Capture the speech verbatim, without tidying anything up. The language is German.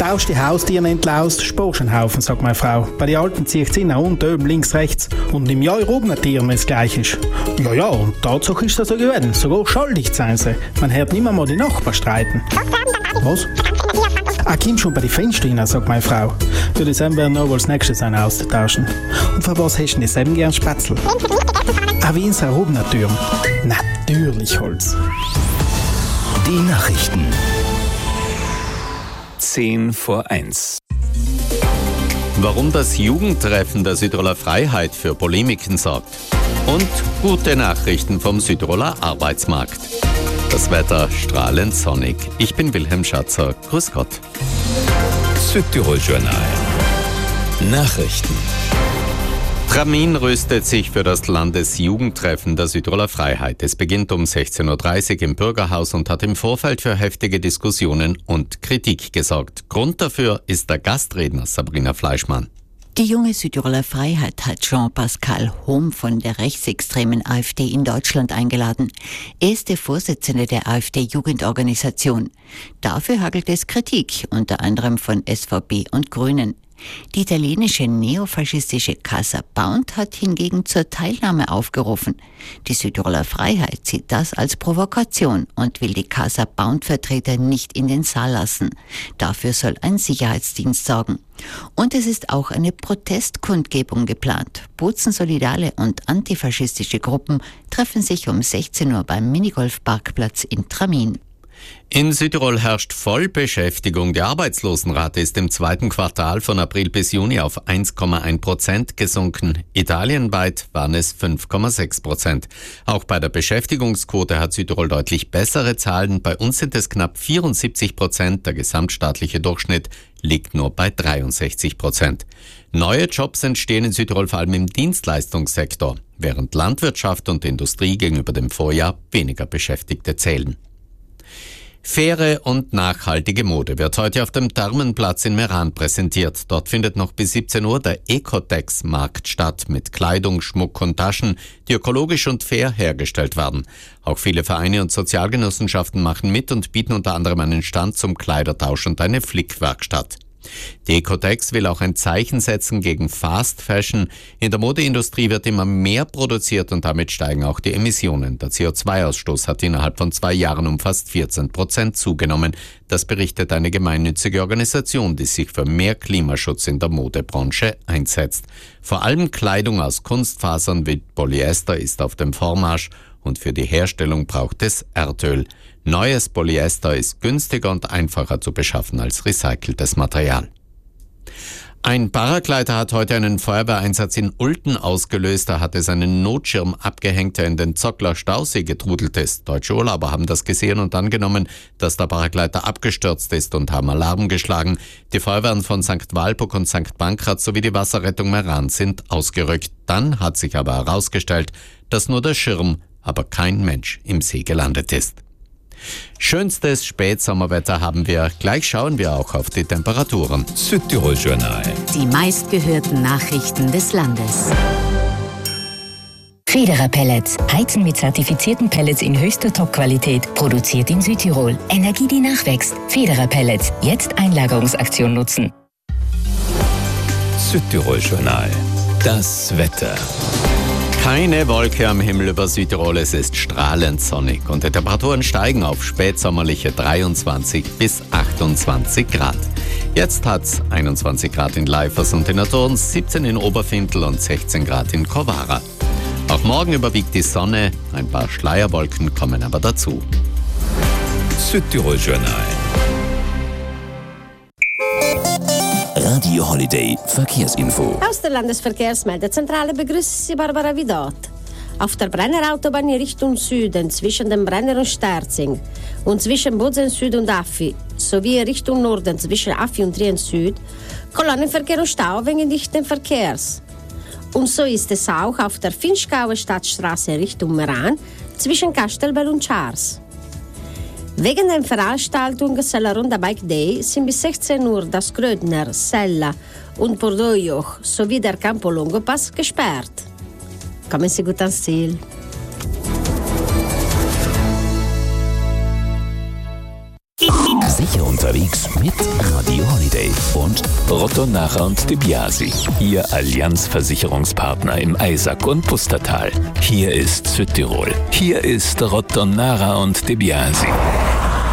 tauschst die Haustiere entlaust, sparst einen Haufen, sagt meine Frau. Bei den Alten zieht sie nach unten, oben, links, rechts. Und im Jahr oben Tieren, wenn es gleich ist. Ja, ja, und Tatsache ist das so gewesen. Sogar schuldig sein sie. Man hört nicht mal die Nachbarn streiten. Was? Ah, komm schon bei den Fenstern rein, sagt meine Frau. Für das werden wir noch als nächstes einen austauschen. Und für was hast du denn selben gern Spätzle? Ah, wie in so einer Hubnertür. Natürlich Holz. Die Nachrichten. Zehn vor eins. Warum das Jugendtreffen der Südtiroler Freiheit für Polemiken sorgt. Und gute Nachrichten vom Südtiroler Arbeitsmarkt. Das Wetter strahlend sonnig. Ich bin Wilhelm Schatzer. Grüß Gott. Südtirol Journal. Nachrichten. Tramin rüstet sich für das Landesjugendtreffen der Südtiroler Freiheit. Es beginnt um sechzehn Uhr dreißig im Bürgerhaus und hat im Vorfeld für heftige Diskussionen und Kritik gesorgt. Grund dafür ist der Gastredner Sabrina Fleischmann. Die junge Südtiroler Freiheit hat Jean-Pascal Hohm von der rechtsextremen AfD in Deutschland eingeladen. Er ist der Vorsitzende der AfD-Jugendorganisation. Dafür hagelt es Kritik, unter anderem von S V P und Grünen. Die italienische neofaschistische Casa Pound hat hingegen zur Teilnahme aufgerufen. Die Südtiroler Freiheit sieht das als Provokation und will die Casa Pound-Vertreter nicht in den Saal lassen. Dafür soll ein Sicherheitsdienst sorgen. Und es ist auch eine Protestkundgebung geplant. Bozen-Solidale und antifaschistische Gruppen treffen sich um sechzehn Uhr beim Minigolfparkplatz in Tramin. In Südtirol herrscht Vollbeschäftigung. Die Arbeitslosenrate ist im zweiten Quartal von April bis Juni auf eins Komma eins Prozent gesunken. Italienweit waren es fünf Komma sechs Prozent. Auch bei der Beschäftigungsquote hat Südtirol deutlich bessere Zahlen. Bei uns sind es knapp vierundsiebzig Prozent. Der gesamtstaatliche Durchschnitt liegt nur bei dreiundsechzig Prozent. Neue Jobs entstehen in Südtirol vor allem im Dienstleistungssektor, während Landwirtschaft und Industrie gegenüber dem Vorjahr weniger Beschäftigte zählen. Faire und nachhaltige Mode wird heute auf dem Thermenplatz in Meran präsentiert. Dort findet noch bis siebzehn Uhr der Ecotex-Markt statt mit Kleidung, Schmuck und Taschen, die ökologisch und fair hergestellt werden. Auch viele Vereine und Sozialgenossenschaften machen mit und bieten unter anderem einen Stand zum Kleidertausch und eine Flickwerkstatt. Die Ecotex will auch ein Zeichen setzen gegen Fast Fashion. In der Modeindustrie wird immer mehr produziert und damit steigen auch die Emissionen. Der C O zwei Ausstoß hat innerhalb von zwei Jahren um fast vierzehn Prozent zugenommen. Das berichtet eine gemeinnützige Organisation, die sich für mehr Klimaschutz in der Modebranche einsetzt. Vor allem Kleidung aus Kunstfasern wie Polyester ist auf dem Vormarsch und für die Herstellung braucht es Erdöl. Neues Polyester ist günstiger und einfacher zu beschaffen als recyceltes Material. Ein Paraglider hat heute einen Feuerwehreinsatz in Ulten ausgelöst. Er hatte seinen Notschirm abgehängt, der in den Zockler Stausee getrudelt ist. Deutsche Urlauber haben das gesehen und angenommen, dass der Paraglider abgestürzt ist und haben Alarm geschlagen. Die Feuerwehren von Sankt Walburg und Sankt Pankraz sowie die Wasserrettung Meran sind ausgerückt. Dann hat sich aber herausgestellt, dass nur der Schirm, aber kein Mensch im See gelandet ist. Schönstes Spätsommerwetter haben wir. Gleich schauen wir auch auf die Temperaturen. Südtirol Journal. Die meistgehörten Nachrichten des Landes. Federer Pellets. Heizen mit zertifizierten Pellets in höchster Top-Qualität. Produziert in Südtirol. Energie, die nachwächst. Federer Pellets. Jetzt Einlagerungsaktion nutzen. Südtirol Journal. Das Wetter. Keine Wolke am Himmel über Südtirol, es ist strahlend sonnig und die Temperaturen steigen auf spätsommerliche dreiundzwanzig bis achtundzwanzig Grad. Jetzt hat's einundzwanzig Grad in Leifers und in der Turns, siebzehn in Oberfintel und sechzehn Grad in Kovara. Auch morgen überwiegt die Sonne, ein paar Schleierwolken kommen aber dazu. Südtirol Journal. Radio Holiday Verkehrsinfo. Aus der Landesverkehrsmeldezentrale begrüßt Sie Barbara Vidot. Auf der Brennerautobahn in Richtung Süden zwischen dem Brenner und Sterzing und zwischen Bozen Süd und Affi sowie Richtung Norden zwischen Affi und Trien Süd Kolonnenverkehr und Stau wegen dichten Verkehrs. Und so ist es auch auf der Finchgauer Stadtstraße in Richtung Meran zwischen Kastelbell und Charles. Wegen der Veranstaltung Sella Ronda Bike Day sind bis sechzehn Uhr das Grödner, Sella und Bordeaux-Joch sowie der Campo Longo Pass gesperrt. Kommen Sie gut ans Ziel. Sicher unterwegs mit Radio Holiday und Rotonara und De Biasi, Ihr Allianz-Versicherungspartner im Eisack und Pustertal. Hier ist Südtirol. Hier ist Rotonara und De Biasi.